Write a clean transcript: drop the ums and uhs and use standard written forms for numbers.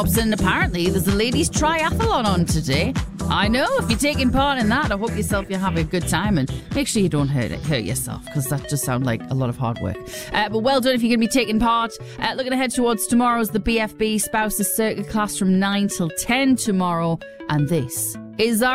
And apparently there's a ladies triathlon on today. I know, if you're taking part in that, I hope yourself you have a good time and make sure you don't hurt yourself, because that just sounds like a lot of hard work. But well done if you're going to be taking part. Looking ahead towards tomorrow's the BFB Spouses Circuit class from 9 till 10 tomorrow. And this is our